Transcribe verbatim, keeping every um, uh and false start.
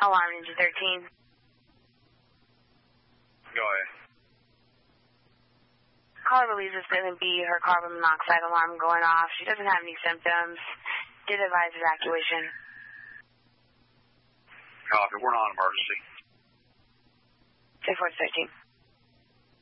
Alarm Ninja thirteen. Go ahead. Caller believes it's going to be her carbon monoxide alarm going off. She doesn't have any symptoms. Did advise evacuation. Copy. We're not an emergency. ten four thirteen.